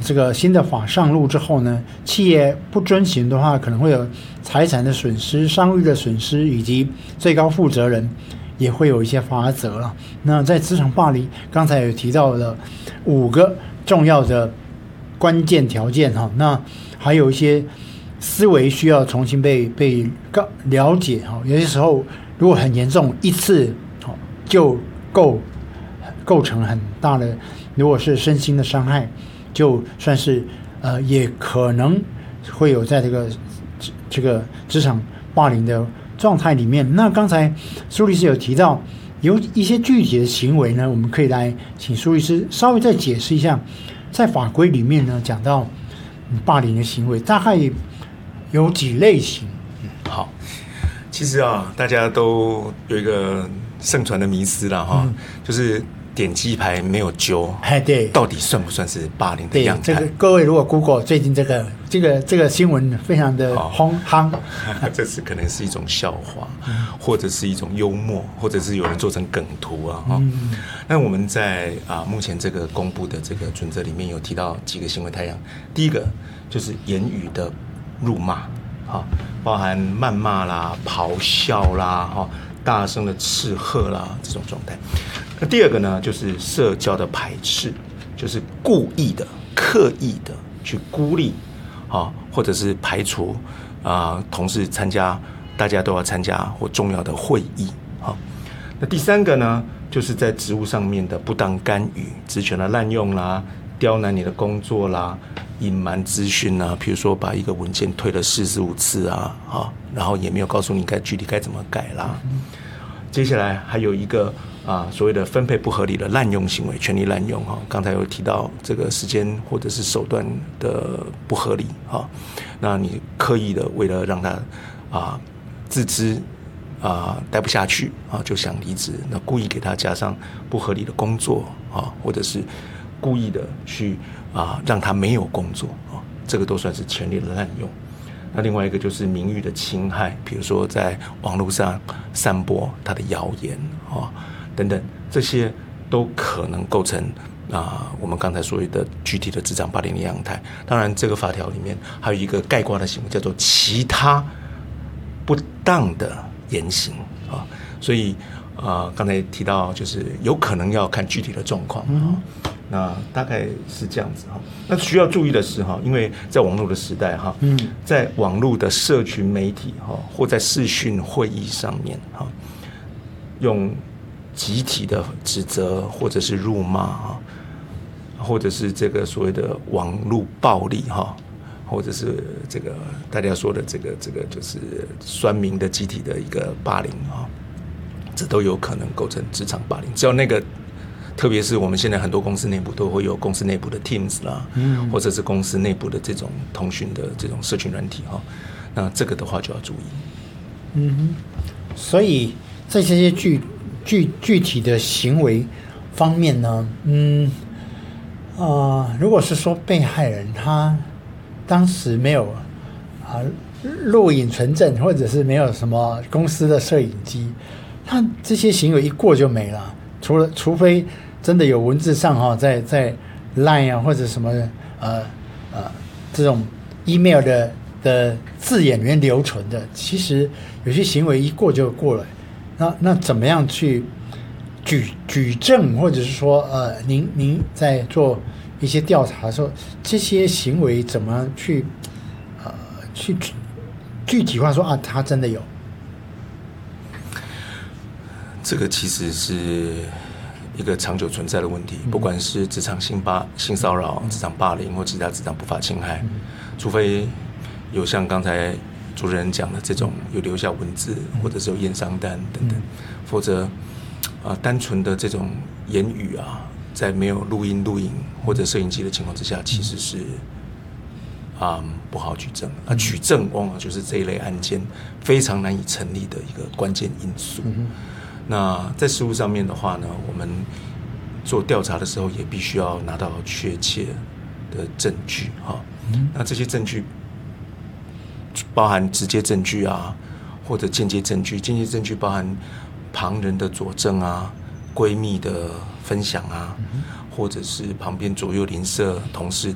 这个新的法上路之后呢，企业不遵循的话，可能会有财产的损失、商誉的损失，以及最高负责人也会有一些罚则了。那在职场霸凌，刚才有提到了5个重要的关键条件哈，那还有一些思维需要重新被了解哈。有些时候如果很严重，一次就构成很大的，如果是身心的伤害，就算是也可能会有在这个职场霸凌的状态里面。那刚才苏律师有提到有一些具体的行为呢，我们可以来请苏律师稍微再解释一下，在法规里面呢讲到霸凌的行为大概有几类型。 好，其实大家都有一个盛传的迷思啦哈，就是点鸡排没有揪， 对， 到底算不算是霸凌的样态？ 对，这个各位如果 Google 最近这个新闻非常的夯， 这是可能是一种笑话，或者是一种幽默，或者是有人做成梗图啊。那我们在目前这个公布的这个准则里面有提到几个行为态样，第一个就是言语的辱骂，包含谩骂啦、咆哮啦、大声的斥喝啦这种状态。那第二个呢，就是社交的排斥，就是故意的、刻意的去孤立或者是排除同事参加，大家都要参加或重要的会议。那第三个呢，就是在职务上面的不当干预、职权的滥用啦、刁难你的工作啦、隐瞒资讯啊，比如说把一个文件推了45次然后也没有告诉你具体该怎么改啦。接下来还有一个所谓的分配不合理的滥用行为，权力滥用刚才有提到这个时间或者是手段的不合理那你刻意的为了让他自知待不下去就想离职，那故意给他加上不合理的工作或者是故意的去让他没有工作这个都算是权力的滥用。那另外一个就是名誉的侵害，比如说在网络上散播他的谣言等等，这些都可能构成我们刚才所谓的具体的职场霸凌的样态。当然这个法条里面还有一个概括的行为叫做其他不当的言行所以刚才提到就是有可能要看具体的状况那大概是这样子那需要注意的是因为在网络的时代在网络的社群媒体或在视讯会议上面用集体的指责或者是辱骂或者是这个所谓的网络暴力或者是这个大家说的这个就是酸民的集体的一个霸凌这都有可能构成职场霸凌。只要那个特别是我们现在很多公司内部都会有公司内部的 Teams 啦或者是公司内部的这种通讯的这种社群软体那这个的话就要注意。 所以在这些具体的行为方面呢如果是说被害人他当时没有录影存证，或者是没有什么公司的摄影机，他这些行为一过就没了，除非真的有文字上在 LINE 或者什么这种 email 的字眼里面留存的，其实有些行为一过就过了。那怎么样去举证，或者是说您在做一些调查的时候，这些行为怎么去具体化说他真的有？ 这个其实是一个长久存在的问题，不管是职场性骚扰、职场霸凌或其他职场不法侵害，除非有像刚才主持人讲的这种有留下文字，或者是有验伤单等等，否则单纯的这种言语在没有录影或者摄影机的情况之下，其实是不好举证。举证往往就是这一类案件非常难以成立的一个关键因素。那在实务上面的话呢，我们做调查的时候也必须要拿到确切的证据那这些证据包含直接证据或者间接证据。间接证据包含旁人的佐证闺蜜的分享或者是旁边左右邻舍同事